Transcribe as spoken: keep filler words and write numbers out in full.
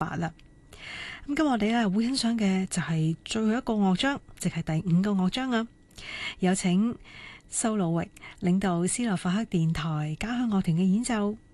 法啦。咁今日我哋咧會欣賞嘅就係最後一個樂章，即係第五個樂章啊！有請蘇魯域領導斯洛伐克電台交響樂團嘅演奏。